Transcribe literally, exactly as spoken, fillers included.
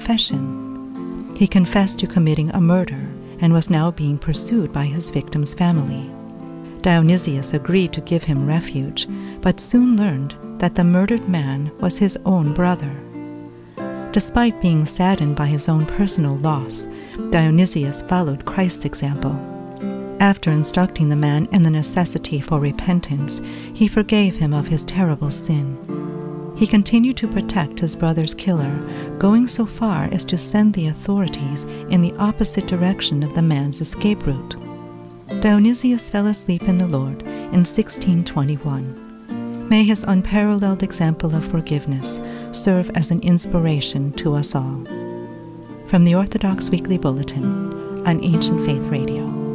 confession. He confessed to committing a murder and was now being pursued by his victim's family. Dionysius agreed to give him refuge, but soon learned that the murdered man was his own brother. Despite being saddened by his own personal loss, Dionysius followed Christ's example. After instructing the man in the necessity for repentance, he forgave him of his terrible sin. He continued to protect his brother's killer, going so far as to send the authorities in the opposite direction of the man's escape route. Dionysius fell asleep in the Lord in sixteen twenty-one. May his unparalleled example of forgiveness serve as an inspiration to us all. From the Orthodox Weekly Bulletin on Ancient Faith Radio.